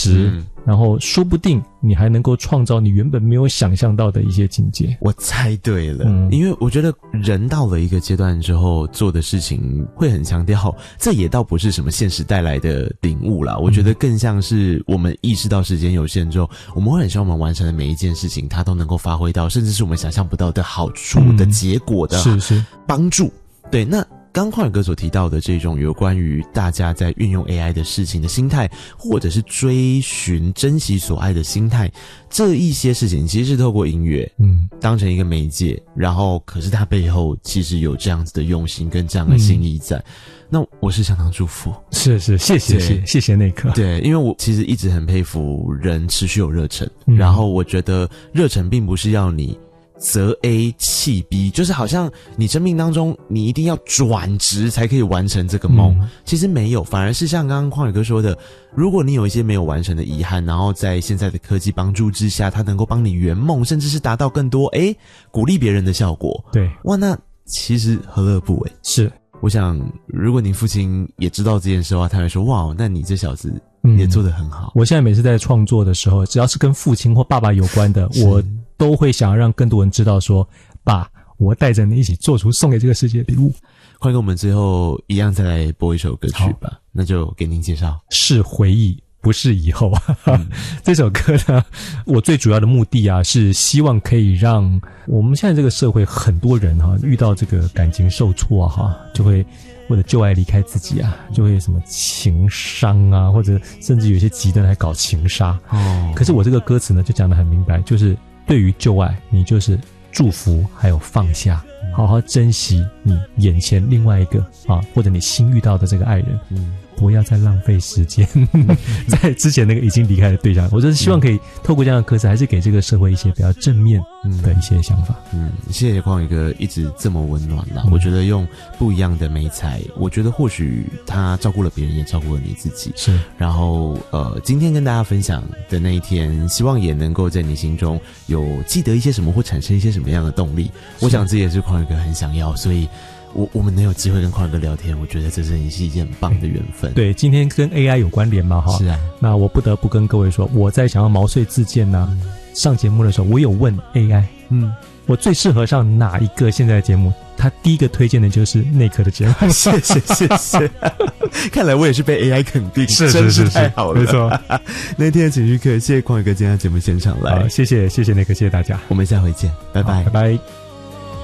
实，然后说不定你还能够创造你原本没有想象到的一些境界。 我猜对了，因为我觉得人到了一个阶段之后做的事情会很强调，这也倒不是什么现实带来的领悟啦，我觉得更像是我们意识到时间有限之后，我们会很希望我们完成的每一件事情它都能够发挥到甚至是我们想象不到的好处的结果的帮助。对，那刚旷宇哥所提到的这种有关于大家在运用 AI 的事情的心态，或者是追寻珍惜所爱的心态，这一些事情其实是透过音乐当成一个媒介，然后可是它背后其实有这样子的用心跟这样的心意在。那我是相当祝福。 是，谢谢内克。 对，因为我其实一直很佩服人持续有热忱，然后我觉得热忱并不是要你择 A 弃 B， 就是好像你生命当中你一定要转职才可以完成这个梦，其实没有，反而是像刚刚旷宇哥说的，如果你有一些没有完成的遗憾，然后在现在的科技帮助之下，它能够帮你圆梦，甚至是达到更多鼓励别人的效果。 对， 哇，那其实何乐不为？ 是， 我想如果你父亲也知道这件事的话，他会说哇，那你这小子也做得很好。 我现在每次在创作的时候，只要是跟父亲或爸爸有关的，我都会想要让更多人知道说，爸，我带着你一起做出送给这个世界的礼物。 快跟我们最后一样再来播一首歌曲吧，那就给您介绍。 是回忆，不是以后。这首歌呢，我最主要的目的啊，是希望可以让我们现在这个社会很多人遇到这个感情受挫就会或者旧爱离开自己啊，就会什么情伤啊，或者甚至有些极端来搞情杀。可是我这个歌词呢，就讲得很明白，就是对于旧爱，你就是祝福还有放下，好好珍惜你眼前另外一个或者你新遇到的这个爱人。不要再浪费时间在之前那个已经离开的对象。我就是希望可以透过这样的歌词，还是给这个社会一些比较正面的一些想法。 谢谢旷宇哥一直这么温暖啦。我觉得用不一样的媒材，我觉得或许他照顾了别人，也照顾了你自己。 是， 然后今天跟大家分享的那一天，希望也能够在你心中有记得一些什么，或产生一些什么样的动力。我想这也是旷宇哥很想要，所以我们能有机会跟旷宇哥聊天，我觉得这是一件很棒的缘分。 对，今天跟 AI 有关联嘛是啊。 那我不得不跟各位说，我在想要毛遂自荐上节目的时候，我有问 AI，我最适合上哪一个现在的节目？他第一个推荐的就是内克的节目。 谢谢。看来我也是被 AI 肯定，真是太好了。 没错。 那天的情绪课，谢谢旷宇哥今天的节目现场来。 好，谢谢内克，谢谢大家， 我们下回见，拜拜， 拜拜。